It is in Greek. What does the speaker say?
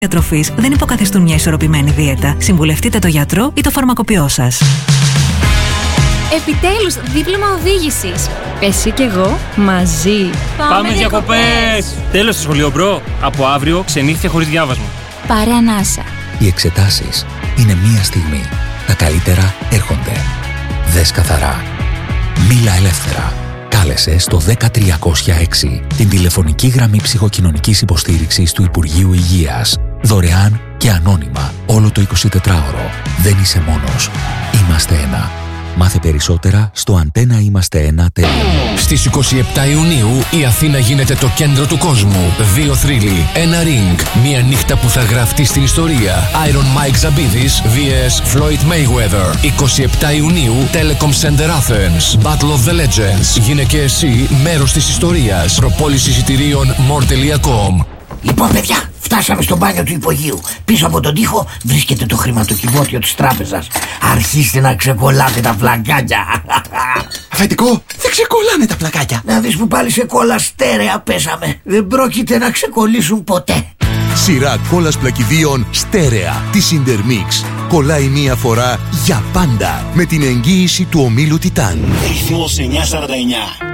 διατροφής δεν υποκαθιστούν μια ισορροπημένη δίαιτα. Συμβουλευτείτε το γιατρό ή το φαρμακοποιό σας. Επιτέλους, δίπλωμα οδήγησης. Εσύ κι εγώ μαζί. Πάμε διακοπές! Τέλος στο σχολείο, μπρο. Από αύριο ξενύχτια χωρίς διάβασμα. Πάρε ανάσα. Οι εξετάσεις είναι μία στιγμή. Τα καλύτερα έρχονται. Δες καθαρά. Μίλα ελεύθερα. Κάλεσε στο 10306 την τηλεφωνική γραμμή ψυχοκοινωνικής υποστήριξης του Υπουργείου Υγείας. Δωρεάν και ανώνυμα όλο το 24ωρο. Δεν είσαι μόνος. Είμαστε ένα. Μάθε περισσότερα στο antenaimastena.net. Στις 27 Ιουνίου η Αθήνα γίνεται το κέντρο του κόσμου. 2 θρύλοι, ένα ring, μια νύχτα που θα γραφτεί στην ιστορία. Iron Mike Zabidis vs Floyd Mayweather. 27 Ιουνίου Telecom Center Athens. Battle of the Legends. Γίνε και εσύ μέρος της ιστορίας. Προπόληση εισιτηρίων more.com. Λοιπόν, παιδιά, φτάσαμε στο μπάνιο του υπογείου. Πίσω από τον τοίχο βρίσκεται το χρηματοκιβώτιο της τράπεζας. Αρχίστε να ξεκολλάτε τα πλακάκια. Αφεντικό, δεν ξεκολλάνε τα πλακάκια. Να δεις που πάλι σε κόλλα στέρεα πέσαμε. Δεν πρόκειται να ξεκολλήσουν ποτέ. Σειρά κόλλας πλακιδίων στέρεα της Intermix. Κολλάει μία φορά για πάντα με την εγγύηση του ομίλου Τιτάν. Ρυθμός 949.